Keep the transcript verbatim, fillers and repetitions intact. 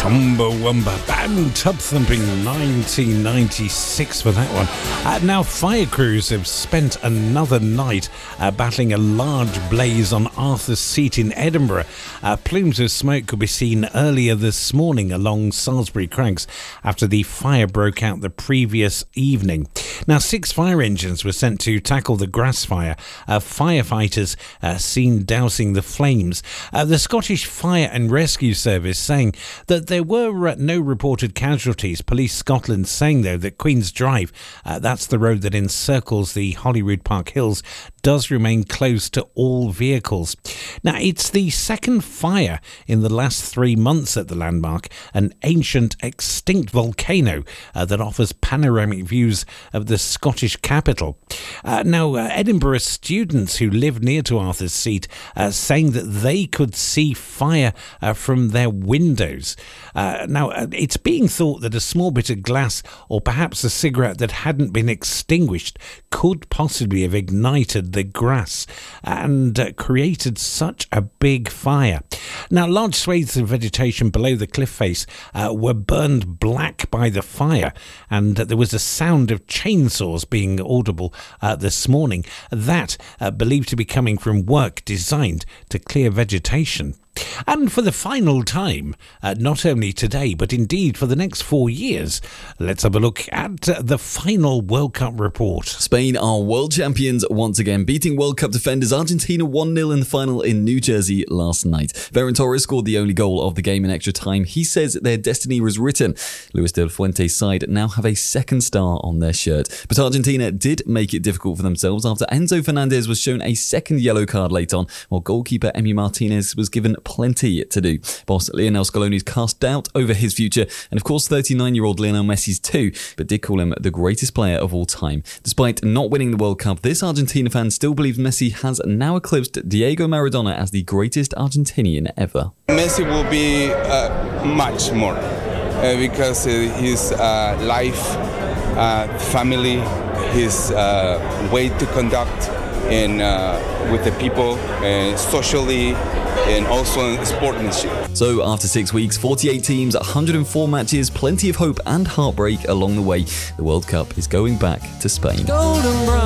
Chumbawamba, band tub thumping nineteen ninety-six for that one. Uh, now fire crews have spent another night uh, battling a large blaze on Arthur's Seat in Edinburgh. Uh, plumes of smoke could be seen earlier this morning along Salisbury Crags after the fire broke out the previous evening. Now six fire engines were sent to tackle the grass fire. Uh, firefighters uh, seen dousing the flames. Uh, the Scottish Fire and Rescue Service saying that there were uh, no reported casualties. Police Scotland saying, though, that Queen's Drive, uh, that's the road that encircles the Holyrood Park Hills, does remain closed to all vehicles. Now, it's the second fire in the last three months at the landmark, an ancient extinct volcano uh, that offers panoramic views of the Scottish capital. Uh, now, uh, Edinburgh students who live near to Arthur's Seat uh, saying that they could see fire uh, from their windows. Uh, now, uh, it's being thought that a small bit of glass or perhaps a cigarette that hadn't been extinguished could possibly have ignited the grass and uh, created such a big fire. Now, large swathes of vegetation below the cliff face uh, were burned black by the fire, and uh, there was a sound of chainsaws being audible uh, this morning. That uh, believed to be coming from work designed to clear vegetation. And for the final time, uh, not only today, but indeed for the next four years, let's have a look at uh, the final World Cup report. Spain are world champions once again, beating World Cup defenders Argentina one nil in the final in New Jersey last night. Ferran Torres scored the only goal of the game in extra time. He says their destiny was written. Luis de la Fuente's side now have a second star on their shirt. But Argentina did make it difficult for themselves after Enzo Fernandez was shown a second yellow card late on, while goalkeeper Emi Martinez was given plenty to do. Boss Lionel Scaloni's cast doubt over his future, and of course thirty-nine-year-old Lionel Messi's too, but did call him the greatest player of all time. Despite not winning the World Cup, this Argentina fan still believes Messi has now eclipsed Diego Maradona as the greatest Argentinian ever. Messi will be uh, much more uh, because uh, his uh, life, uh, family, his uh, way to conduct in uh, with the people, uh, socially, and also in sportsmanship. So after six weeks, forty-eight teams, one hundred four matches, plenty of hope and heartbreak along the way, the World Cup is going back to Spain. Golden